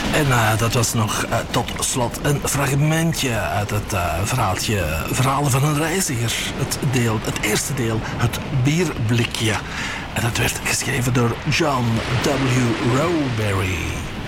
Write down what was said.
En dat was nog tot slot een fragmentje uit het verhaaltje Verhalen van een reiziger. Het eerste deel, het bierblikje. En dat werd geschreven door John W. Rowberry.